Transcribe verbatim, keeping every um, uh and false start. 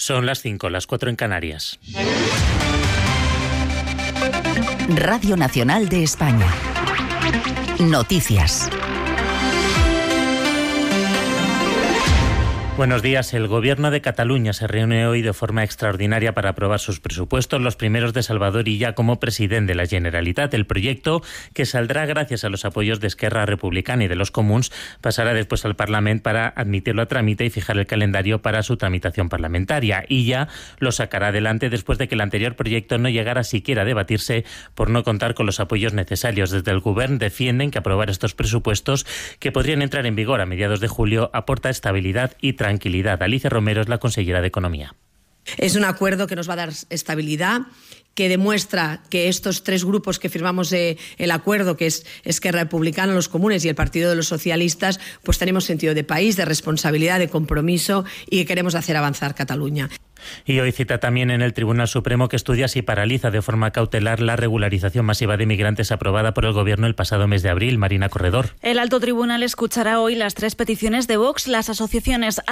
Son las cinco, las cuatro en Canarias. Radio Nacional de España. Noticias. Buenos días. El Gobierno de Cataluña se reúne hoy de forma extraordinaria para aprobar sus presupuestos, los primeros de Salvador Illa como presidente de la Generalitat. El proyecto, que saldrá gracias a los apoyos de Esquerra Republicana y de los Comuns, pasará después al Parlamento para admitirlo a trámite y fijar el calendario para su tramitación parlamentaria. Illa lo sacará adelante después de que el anterior proyecto no llegara siquiera a debatirse por no contar con los apoyos necesarios. Desde el Govern defienden que aprobar estos presupuestos, que podrían entrar en vigor a mediados de julio, aporta estabilidad y tranquilidad. Alicia Romero es la consellera de Economía. Es un acuerdo que nos va a dar estabilidad, que demuestra que estos tres grupos que firmamos eh, el acuerdo, que es Esquerra Republicana, los Comunes y el Partido de los Socialistas, pues tenemos sentido de país, de responsabilidad, de compromiso y que queremos hacer avanzar Cataluña. Y hoy cita también en el Tribunal Supremo que estudia si paraliza de forma cautelar la regularización masiva de migrantes aprobada por el Gobierno el pasado mes de abril. Marina Corredor. El alto tribunal escuchará hoy las tres peticiones de Vox. Las asociaciones